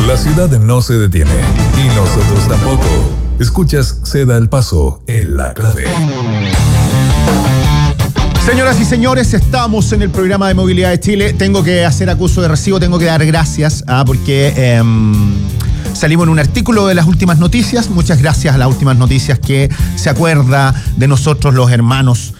La ciudad no se detiene y nosotros tampoco. Escuchas Ceda el Paso en La Clave. Señoras y señores, estamos en el programa de Movilidad de Chile. Tengo que hacer acuso de recibo, tengo que dar gracias porque salimos en un artículo de las últimas noticias. Muchas gracias a las últimas noticias que se acuerda de nosotros los hermanos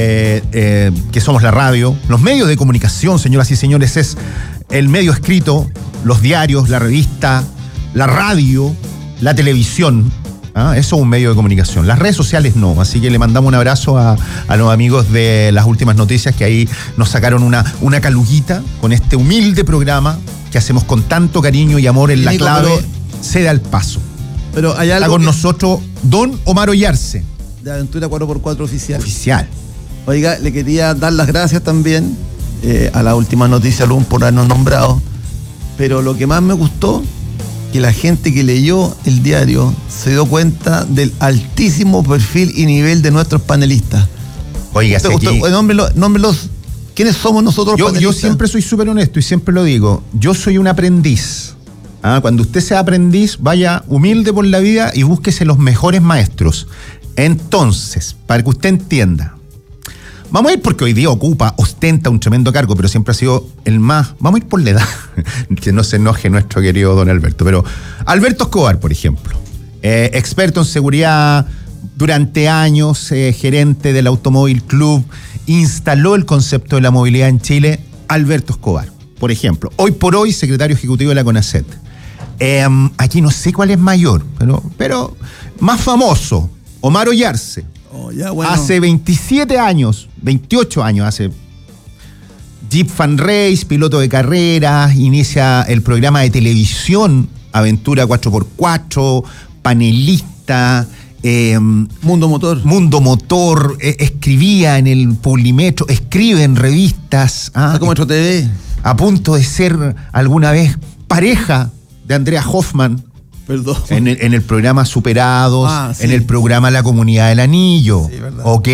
que somos la radio. Los medios de comunicación, señoras y señores, es el medio escrito, los diarios, la revista, la radio, la televisión. Eso es un medio de comunicación. Las redes sociales no, así que le mandamos un abrazo a los amigos de las últimas noticias que ahí nos sacaron una caluguita con este humilde programa que hacemos con tanto cariño y amor en La Clave. Ceda el Paso. Pero hay algo está con nosotros don Omar Ollarse. De Aventura 4x4 oficial. Oficial. Oiga, le quería dar las gracias también a la última noticia, Lum, por habernos nombrado. Pero lo que más me gustó, que la gente que leyó el diario se dio cuenta del altísimo perfil y nivel de nuestros panelistas. Oiga, nómbrelos. ¿Quiénes somos nosotros panelistas? Yo siempre soy súper honesto y siempre lo digo. Yo soy un aprendiz. Cuando usted sea aprendiz, vaya humilde por la vida y búsquese los mejores maestros. Entonces, para que usted entienda, vamos a ir porque hoy día ostenta un tremendo cargo, pero siempre ha sido el más. Vamos a ir por la edad. Que no se enoje nuestro querido don Alberto. Pero Alberto Escobar, por ejemplo, experto en seguridad durante años, gerente del Automóvil Club, instaló el concepto de la movilidad en Chile. Alberto Escobar, por ejemplo, hoy por hoy secretario ejecutivo de la CONACET. Aquí no sé cuál es mayor, pero más famoso, Omar Ollarse. Bueno. Hace 27 años, 28 años, hace Jeep Fan Race, piloto de carreras, inicia el programa de televisión Aventura 4x4, panelista, Mundo Motor, escribía en el Publimetro, escribe en revistas. Metro TV. A punto de ser alguna vez pareja de Andrea Hoffman. Perdón. En el programa Superados, sí. en el programa La Comunidad del Anillo. Sí, verdad. ¿Ok?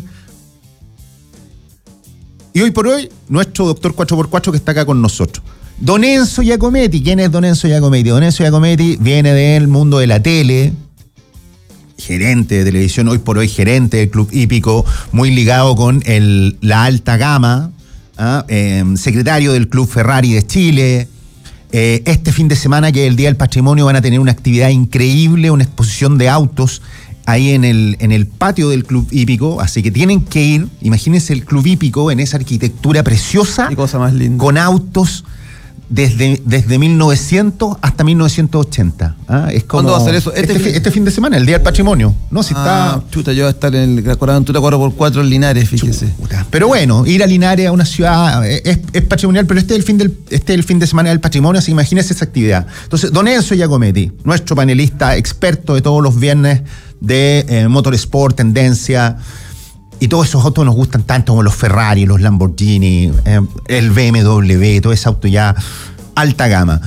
Y hoy por hoy, nuestro doctor 4x4 que está acá con nosotros. Don Enzo Giacometti. ¿Quién es don Enzo Giacometti? Don Enzo Giacometti viene del mundo de la tele, gerente de televisión, hoy por hoy gerente del Club Hípico, muy ligado con la alta gama, secretario del Club Ferrari de Chile. Este fin de semana, que es el Día del Patrimonio, van a tener una actividad increíble, una exposición de autos ahí en el patio del Club Hípico, así que tienen que ir. Imagínense el Club Hípico en esa arquitectura preciosa. Qué cosa más linda. Con autos desde 1900 hasta 1980. Es como, ¿cuándo va a ser eso? Este fin de semana, el Día del Patrimonio. No, si está... Chuta, yo voy a estar en el Aventura 4x4 en Linares, fíjese. Chuta. Pero bueno, ir a Linares, a una ciudad, es patrimonial, pero este es el fin de semana del patrimonio, así que imagínese esa actividad. Entonces, don Enzo Giacometti, nuestro panelista experto de todos los viernes de Motorsport, tendencia, y todos esos autos nos gustan tanto como los Ferrari, los Lamborghini, el BMW, todo ese auto ya alta gama.